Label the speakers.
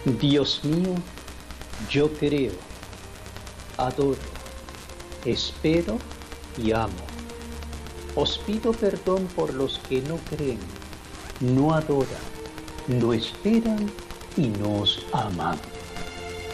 Speaker 1: Dios mío, yo creo, adoro, espero y amo. Os pido perdón por los que no creen, no adoran, no esperan y no os aman.